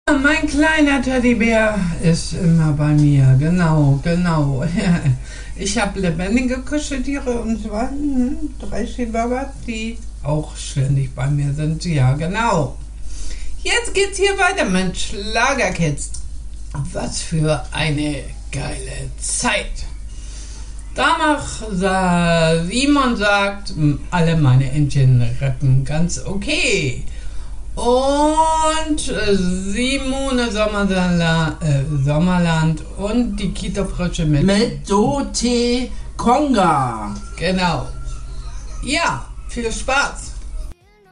Mein kleiner Teddybär ist immer bei mir, genau. Ich habe lebendige Kuscheltiere und zwar 3 Chihuahuas, die auch ständig bei mir sind. Ja, genau. Jetzt geht's hier weiter mit Schlagerkids. Was für eine geile Zeit. Danach Simon sagt, alle meine Entchen rappen ganz okay. Und Simone Sommerland und die Kita-Frösche Mit Dote Konga. Genau. Ja, viel Spaß.